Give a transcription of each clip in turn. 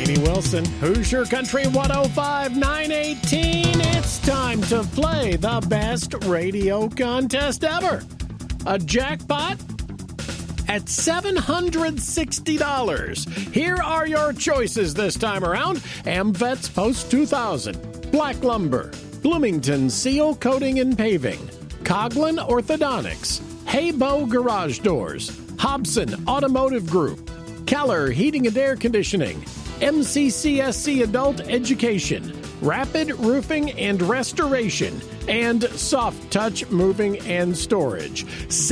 Lainey Wilson, Hoosier Country 105 918. It's time to play the best radio contest ever. A jackpot at $760. Here are your choices this time around. AmVets Post 2000, Black Lumber, Bloomington Seal Coating and Paving, Coughlin Orthodontics, Haybo Garage Doors, Hobson Automotive Group, Keller Heating and Air Conditioning, MCCSC Adult Education, Rapid Roofing and Restoration, and Soft Touch Moving and Storage.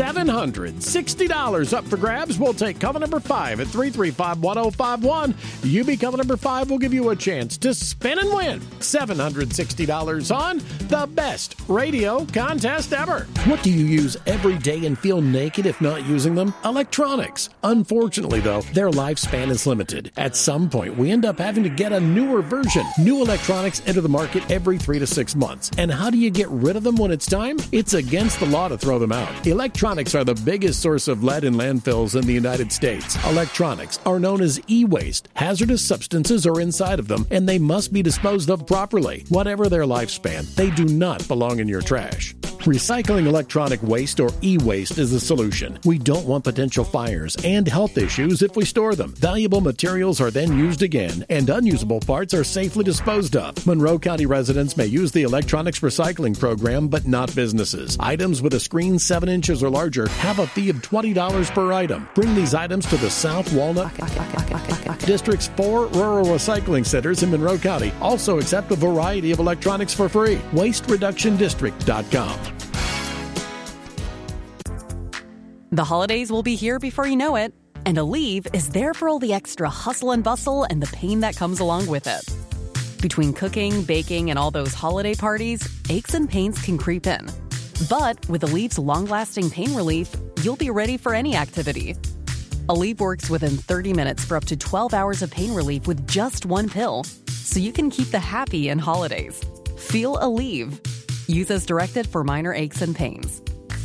$760 up for grabs. We'll take cover number 5 at 335-1051. You be cover number 5. We'll give you a chance to spin and win $760 on the best radio contest ever. What do you use every day and feel naked if not using them? Electronics. Unfortunately, though, their lifespan is limited. At some point, we end up having to get a newer version. New electronics enter the market every 3 to 6 months. And how do you get rid of them when it's time? It's against the law to throw them out. Electronics are the biggest source of lead in landfills in the United States. Electronics are known as e-waste. Hazardous substances are inside of them, and they must be disposed of properly. Whatever their lifespan, they do not belong in your trash. Recycling electronic waste, or e-waste, is the solution. We don't want potential fires and health issues if we store them. Valuable materials are then used again, and unusable parts are safely disposed of. Monroe County residents may use the electronics recycling program, but not businesses. Items with a screen 7 inches or larger have a fee of $20 per item. Bring these items to the South Walnut District's 4 rural recycling centers in Monroe County. Also accept a variety of electronics for free. WasteReductionDistrict.com. The holidays will be here before you know it, and Aleve is there for all the extra hustle and bustle and the pain that comes along with it. Between cooking, baking, and all those holiday parties, aches and pains can creep in. But with Aleve's long-lasting pain relief, you'll be ready for any activity. Aleve works within 30 minutes for up to 12 hours of pain relief with just one pill, so you can keep the happy in holidays. Feel Aleve. Use as directed for minor aches and pains.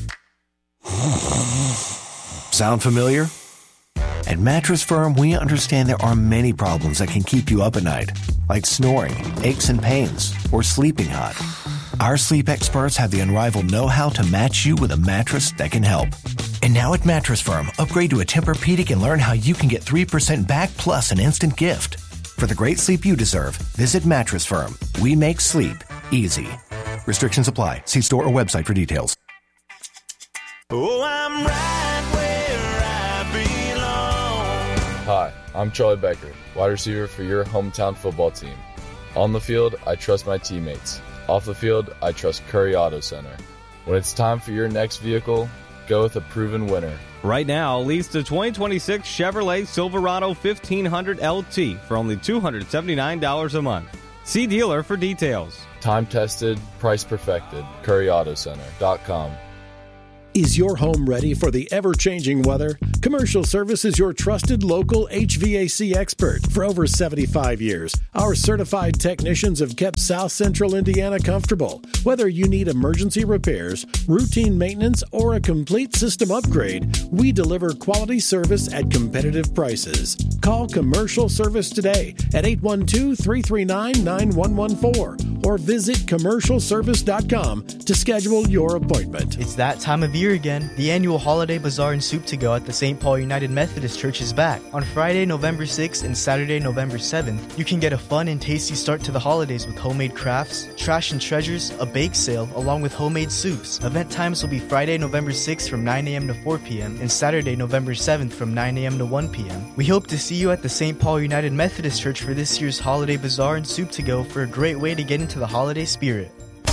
Sound familiar? At Mattress Firm, we understand there are many problems that can keep you up at night, like snoring, aches and pains, or sleeping hot. Our sleep experts have the unrivaled know-how to match you with a mattress that can help. And now at Mattress Firm, upgrade to a Tempur-Pedic and learn how you can get 3% back plus an instant gift. For the great sleep you deserve, visit Mattress Firm. We make sleep easy. Restrictions apply. See store or website for details. Oh, I'm right where I belong. Hi, I'm Charlie Becker, wide receiver for your hometown football team. On the field, I trust my teammates. Off the field, I trust Curry Auto Center. When it's time for your next vehicle, go with a proven winner. Right now, lease the 2026 Chevrolet Silverado 1500 LT for only $279 a month. See dealer for details. Time tested, price perfected. CurryAutoCenter.com. Is your home ready for the ever-changing weather? Commercial Service is your trusted local HVAC expert. For over 75 years, our certified technicians have kept South Central Indiana comfortable. Whether you need emergency repairs, routine maintenance, or a complete system upgrade, we deliver quality service at competitive prices. Call Commercial Service today at 812-339-9114 or visit commercialservice.com to schedule your appointment. It's that time of year again. The annual Holiday Bazaar and Soup to Go at the St. Paul United Methodist Church is back. On Friday, November 6th and Saturday, November 7th, you can get a fun and tasty start to the holidays with homemade crafts, trash and treasures, a bake sale, along with homemade soups. Event times will be Friday, November 6th from 9 a.m. to 4 p.m. and Saturday, November 7th from 9 a.m. to 1 p.m. We hope to see you at the St. Paul United Methodist Church for this year's Holiday Bazaar and Soup to Go for a great way to get into the holiday spirit.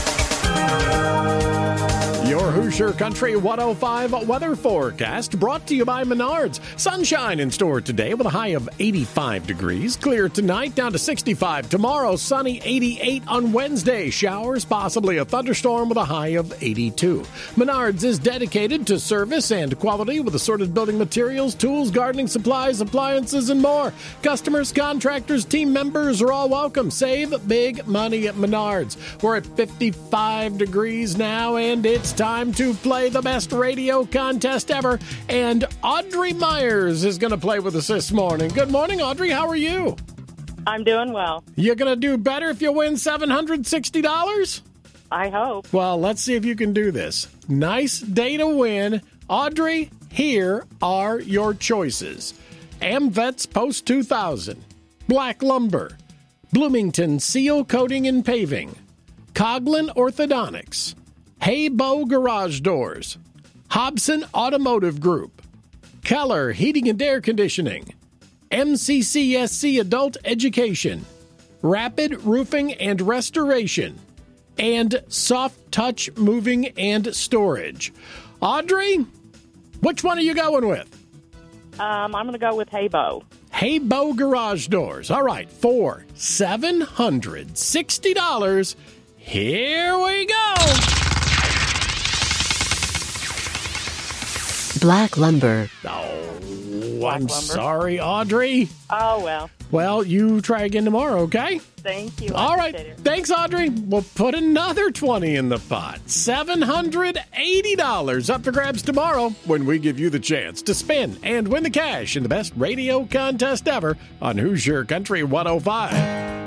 Your Hoosier Country 105 weather forecast brought to you by Menards. Sunshine in store today with a high of 85 degrees. Clear tonight down to 65. Tomorrow, sunny 88 on Wednesday. Showers, possibly a thunderstorm with a high of 82. Menards is dedicated to service and quality with assorted building materials, tools, gardening supplies, appliances, and more. Customers, contractors, team members are all welcome. Save big money at Menards. We're at 55 degrees now, and it's time to play the best radio contest ever. And Audrey Myers is going to play with us this morning. Good morning, Audrey. How are you? I'm doing well. You're going to do better if you win $760? I hope. Well, let's see if you can do this. Nice day to win. Audrey, here are your choices. AmVets Post 2000, Black Lumber, Bloomington Seal Coating and Paving, Coghlan Orthodontics, Haybo Garage Doors, Hobson Automotive Group, Keller Heating and Air Conditioning, MCCSC Adult Education, Rapid Roofing and Restoration, and Soft Touch Moving and Storage. Audrey, which one are you going with? I'm going to go with Haybo. Haybo Garage Doors. All right, for $760. Here we go. Black Lumber. Oh, I'm sorry, Audrey. Oh, well. Well, you try again tomorrow, okay? Thank you. All right. Thanks, Audrey. We'll put another 20 in the pot. $780 up for grabs tomorrow when we give you the chance to spin and win the cash in the best radio contest ever on Hoosier Country 105.